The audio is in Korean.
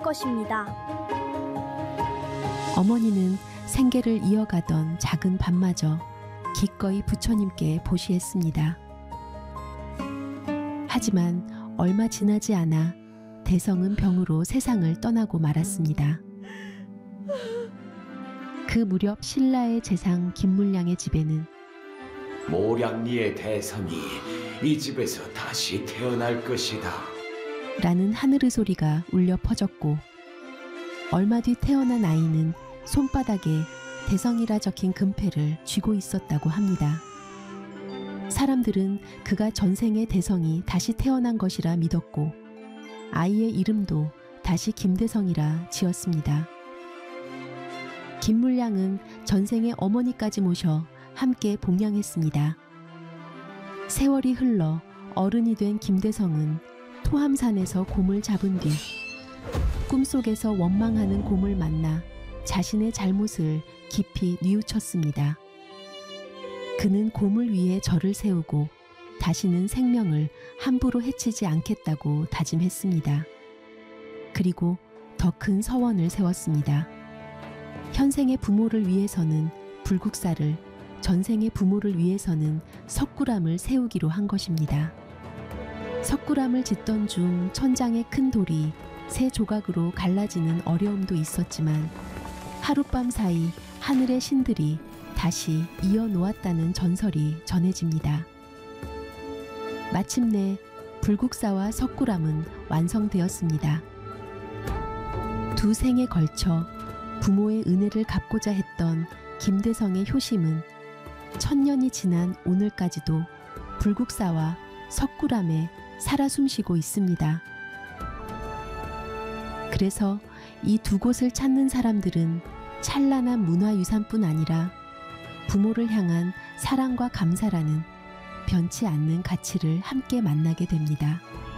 것입니다. 어머니는 생계를 이어가던 작은 밭마저 기꺼이 부처님께 보시했습니다. 하지만 얼마 지나지 않아 대성은 병으로 세상을 떠나고 말았습니다. 그 무렵 신라의 재상 김물량의 집에는 모량리의 대성이 이 집에서 다시 태어날 것이다 라는 하늘의 소리가 울려 퍼졌고, 얼마 뒤 태어난 아이는 손바닥에 대성이라 적힌 금패를 쥐고 있었다고 합니다. 사람들은 그가 전생의 대성이 다시 태어난 것이라 믿었고, 아이의 이름도 다시 김대성이라 지었습니다. 김물량은 전생의 어머니까지 모셔 함께 봉양했습니다. 세월이 흘러 어른이 된 김대성은 토함산에서 곰을 잡은 뒤 꿈속에서 원망하는 곰을 만나 자신의 잘못을 깊이 뉘우쳤습니다. 그는 곰을 위해 절을 세우고 다시는 생명을 함부로 해치지 않겠다고 다짐했습니다. 그리고 더 큰 서원을 세웠습니다. 현생의 부모를 위해서는 불국사를, 전생의 부모를 위해서는 석굴암을 세우기로 한 것입니다. 석굴암을 짓던 중 천장의 큰 돌이 세 조각으로 갈라지는 어려움도 있었지만 하룻밤 사이 하늘의 신들이 다시 이어놓았다는 전설이 전해집니다. 마침내 불국사와 석굴암은 완성되었습니다. 두 생에 걸쳐 부모의 은혜를 갚고자 했던 김대성의 효심은 천년이 지난 오늘까지도 불국사와 석굴암에 살아 숨쉬고 있습니다. 그래서 이 두 곳을 찾는 사람들은 찬란한 문화유산뿐 아니라 부모를 향한 사랑과 감사라는 변치 않는 가치를 함께 만나게 됩니다.